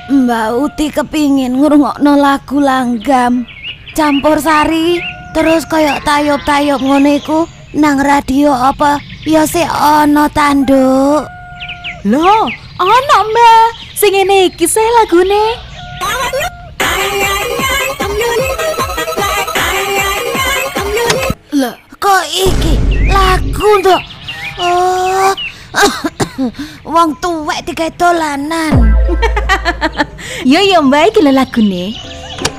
Mbak Uti kepingin ngrungokno lagu langgam campursari terus koyok tayub-tayub ngono iku nang radio apa ya sik ana tanduk. Loh, ana Mbak, sing ngene iki sih lagune. Lah, kok iki lagu nduk? Oh. Wong tuwek digawe dolanan. Ya Mbak iki lho lagune.